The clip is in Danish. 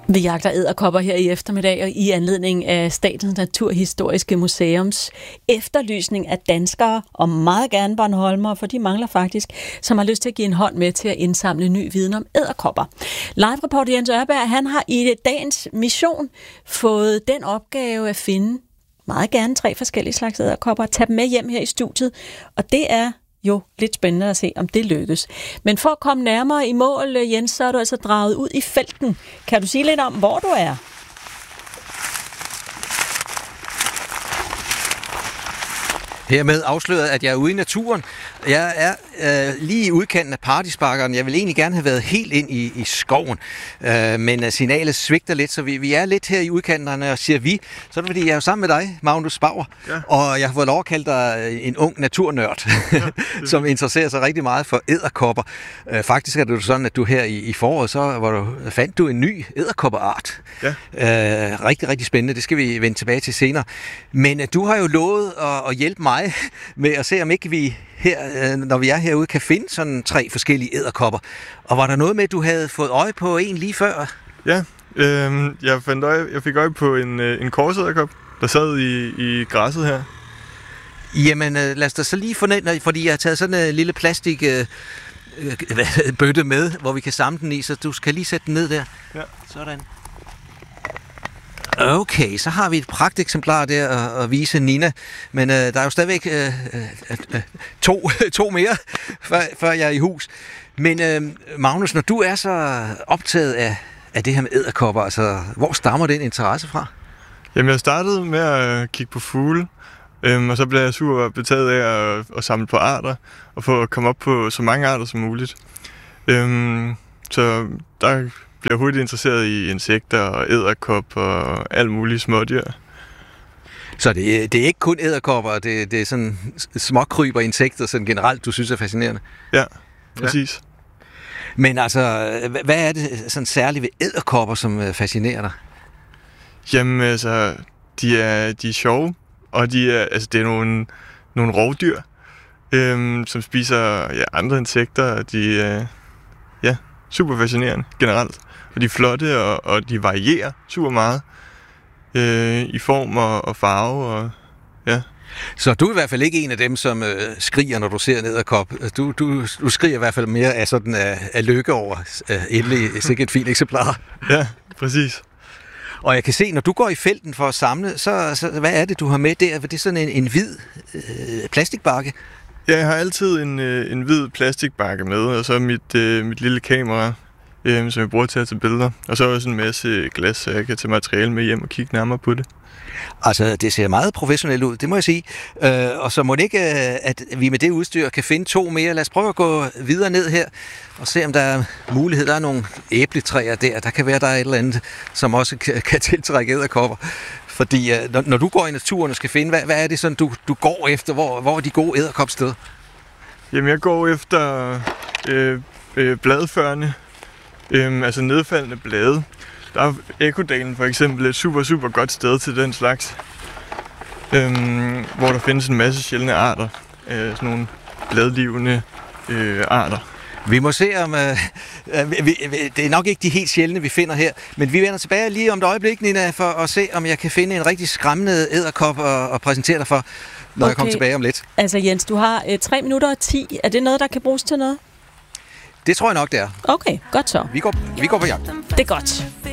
Vi jagter edderkopper her i eftermiddag, og i anledning af Statens Naturhistoriske Museums efterlysning af danskere, og meget gerne bornholmere, for de mangler faktisk, som har lyst til at give en hånd med til at indsamle ny viden om edderkopper. Live-reporter Jens Ørberg, han har i dagens mission fået den opgave at finde meget gerne 3 forskellige slags edderkopper, og tage dem med hjem her i studiet, og det er jo lidt spændende at se, om det lykkes. Men for at komme nærmere i mål, Jens, så er du altså draget ud i felten. Kan du sige lidt om, hvor du er? Hermed afsløret, at jeg er ude i naturen. Jeg er lige i udkanten af Paradisbakkerne. Jeg vil egentlig gerne have været helt ind i skoven, men signalet svigter lidt, så vi er lidt her i udkanterne, og siger vi, så er det fordi, jeg er jo sammen med dig, Magnus Bauer, ja. Og jeg har fået lov at kalde dig en ung naturnørd, ja, som interesserer sig rigtig meget for edderkopper. Faktisk er det sådan, at du her i foråret, så fandt du en ny edderkopperart. Ja. Rigtig, rigtig spændende. Det skal vi vende tilbage til senere. Men du har jo lovet at hjælpe mig med at se, om ikke vi her, når vi er herude, kan finde sådan 3 forskellige edderkopper. Og var der noget med, at du havde fået øje på en lige før? Ja, jeg fik øje på en korsedderkop, der sad i græsset her. Jamen, lad os da så lige fornemme, fordi jeg har taget sådan en lille plastik bøtte med, hvor vi kan samle den i, så du skal lige sætte den ned der. Ja. Sådan. Okay, så har vi et pragteksemplar der at vise Nina, men der er jo stadigvæk to mere, før jeg er i hus. Men Magnus, når du er så optaget af det her med edderkopper, altså, hvor stammer den interesse fra? Jamen, jeg startede med at kigge på fugle, og så blev jeg super betaget af at samle på arter, og få at komme op på så mange arter som muligt. Så der blev jeg hurtigt interesseret i insekter og edderkopper og alt muligt smådyr. Så det er ikke kun edderkopper, det er sådan småkryb og insekter sådan generelt, du synes er fascinerende? Ja, præcis. Ja. Men altså, hvad er det sådan særligt ved edderkopper, som fascinerer dig? Jamen altså, de er sjove, og det er nogle rovdyr, som spiser andre insekter, og de er super fascinerende generelt. Og de er flotte, og de varierer super meget i form og farve. Og, ja. Så du er i hvert fald ikke en af dem, som skriger, når du ser en edderkop. Du skriger i hvert fald mere af lykke over endelig sikkert et fint eksemplar. Ja, præcis. Og jeg kan se, når du går i felten for at samle, så hvad er det, du har med der? Det er sådan en hvid plastikbakke? Ja, jeg har altid en hvid plastikbakke med, og så mit lille kamera, som jeg bruger til at tage billeder. Og så også en masse glas, så jeg kan tage materiale med hjem og kigge nærmere på det. Altså, det ser meget professionelt ud, det må jeg sige. Og så må det ikke, at vi med det udstyr kan finde 2 mere. Lad os prøve at gå videre ned her og se, om der er mulighed. Der er nogle æbletræer der. Der kan være, der er et eller andet, som også kan tiltrække edderkopper. Fordi når du går i naturen og skal finde, hvad er det sådan, du går efter? Hvor er de gode edderkopsteder? Jamen, jeg går efter bladførende, altså nedfaldende blade. Der er Ekkodalen for eksempel et super, super godt sted til den slags, hvor der findes en masse sjældne arter, sådan nogle bladlivende arter. Vi må se om... det er nok ikke de helt sjældne, vi finder her, men vi vender tilbage lige om et øjeblik, Nina, for at se, om jeg kan finde en rigtig skræmmende edderkop og præsentere dig for, når jeg kommer tilbage om lidt. Altså Jens, du har 3 minutter og 10. Er det noget, der kan bruges til noget? Det tror jeg nok, det er. Okay, godt så. Vi går på jagt. Det er godt.